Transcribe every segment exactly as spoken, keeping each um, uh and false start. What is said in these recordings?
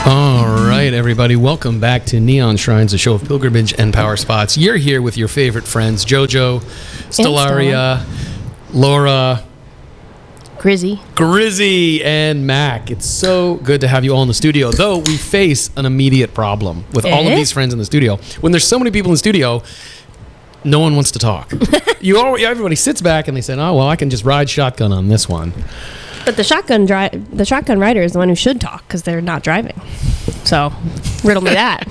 All right, everybody, welcome back to Neon Shrines, a show of pilgrimage and power spots. You're here with your favorite friends, JoJo, Stellaria, Laura, Grizzy, Grizzy, and Mac. It's so good to have you all in the studio, though we face an immediate problem with all of these friends in the studio. When there's so many people in the studio, no one wants to talk. you all, Everybody sits back and they say, oh, well, I can just ride shotgun on this one. But the shotgun dri- the shotgun rider is the one who should talk because they're not driving. So, riddle me that.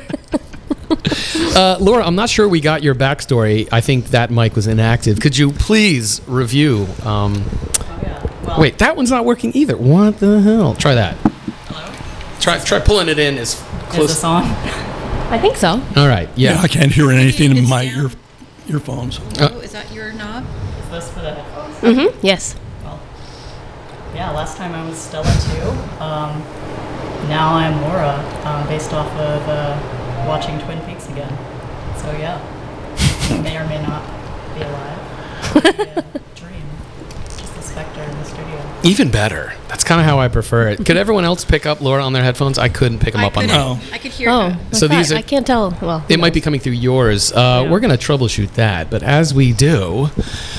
uh, Laura, I'm not sure we got your backstory. I think that mic was inactive. Could you please review? Um, oh, yeah. Well, wait, that one's not working either. What the hell? Try that. Hello? Try try pulling it in as close. Is this on? I think so. All right. Yeah. Yeah, I can't hear anything in my ear, earphones. Uh, Oh, is that your knob? Is this for the headphones? Mm-hmm. Yes. Well, yeah, last time I was Stella too. Um, now I'm Laura, um, based off of uh, watching Twin Peaks again. So yeah, I may or may not be alive. Yeah, dream. Just a specter in the studio. Even better. That's kind of how I prefer it. Could everyone else pick up Laura on their headphones? I couldn't pick them I up on couldn't. mine. Oh. I could hear Oh, her. I So thought- these are- I can't tell. Well, It might be coming through yours. Uh, Yeah. We're going to troubleshoot that. But as we do,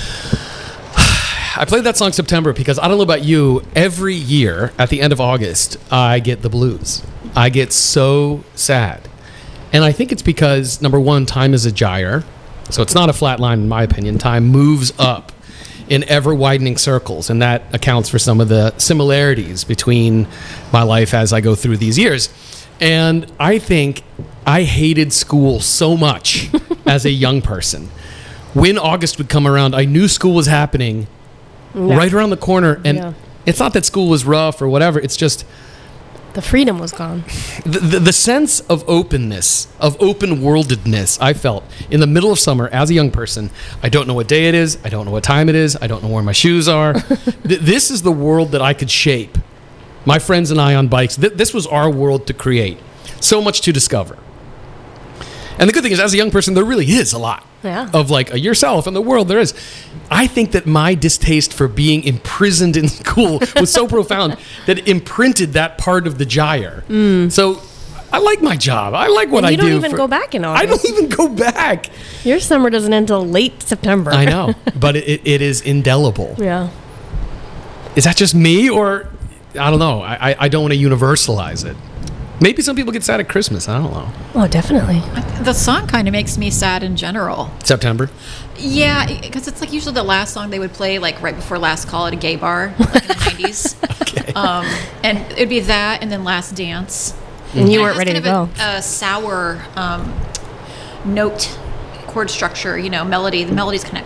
I played that song September because I don't know about you, every year at the end of August, I get the blues. I get so sad. And I think it's because, number one, time is a gyre. So it's not a flat line, in my opinion. Time moves up in ever widening circles. And that accounts for some of the similarities between my life as I go through these years. And I think I hated school so much as a young person. When August would come around, I knew school was happening Yeah. right around the corner. And Yeah. it's not that school was rough or whatever. It's just The freedom was gone. the, the, the sense of openness, of open-worldedness I felt in the middle of summer as a young person. I don't know what day it is. I don't know what time it is. I don't know where my shoes are. Th- this is the world that I could shape. My friends and I on bikes. Th- this was our world to create. So much to discover. And the good thing is, as a young person, there really is a lot Yeah. of like yourself and the world there is. I think that my distaste for being imprisoned in school was so profound that it imprinted that part of the gyre. So I like my job. I like what And I you do. don't even for- go back in I August. don't even go back. Your summer doesn't end until late September. I know, but it, it, it is indelible. Yeah. Is that just me, or I don't know? I, I, I don't want to universalize it. Maybe some people get sad at Christmas. I don't know. Oh, definitely. The song kind of makes me sad in general. September. Yeah, because it's like usually the last song they would play like right before last call at a gay bar, like in the nineties. Okay. Um, and it'd be that, and then Last Dance. And you And it weren't has ready to kind go. of A, a sour um, note chord structure, you know, melody. The melody's kind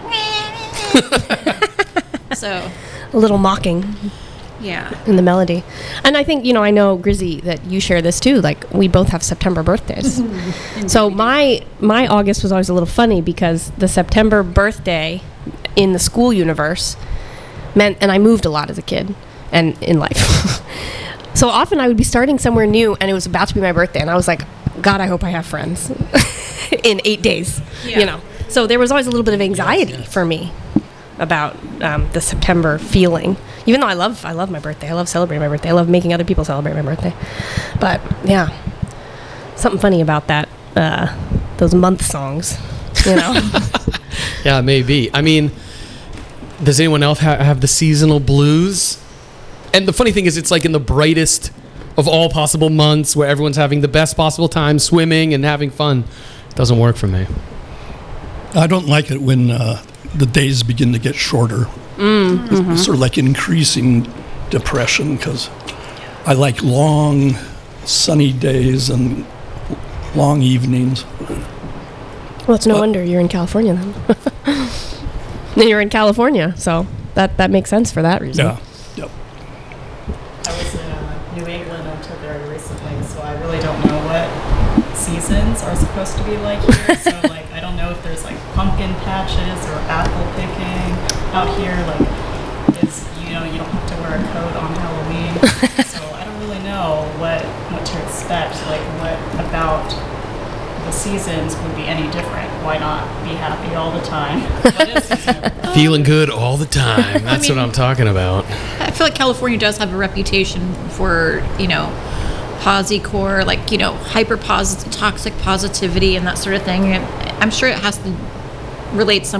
of. So, A little mocking yeah. in the melody. And I think, you know, I know, Grizzy, that you share this too. Like, we both have September birthdays. So my my August was always a little funny because the September birthday in the school universe meant, and I moved a lot as a kid and in life. So often I would be starting somewhere new and it was about to be my birthday and I was like, God, I hope I have friends in eight days, Yeah. you know. So there was always a little bit of anxiety for me about um, the September feeling. Even though I love I love my birthday. I love celebrating my birthday. I love making other people celebrate my birthday. But yeah, something funny about that, uh, those month songs, you know. Yeah, maybe. I mean, does anyone else ha- have the seasonal blues? And the funny thing is, it's like in the brightest of all possible months where everyone's having the best possible time swimming and having fun. It doesn't work for me. I don't like it when uh, the days begin to get shorter. Mm, It's, it's sort of like increasing depression because I like long, sunny days and long evenings. Well, it's no Uh, wonder you're in California then. Then you're in California, so that that makes sense for that reason. Yeah. Yep. I was in uh, New England until very recently, so I really don't know what seasons are supposed to be like here. So like, I don't know if there's like pumpkin patches or apple picking out here. Like, it's, you know, you don't have to wear a coat on Halloween. So I don't really know what what to expect. Like, what about the seasons would be any different? Why not be happy all the time? What is seasonal? Feeling good all the time. That's mean- what I'm talking about. I feel like California does have a reputation for, you know, posi-core, like, you know, hyper positive, toxic positivity and that sort of thing. And I'm sure it has to relate some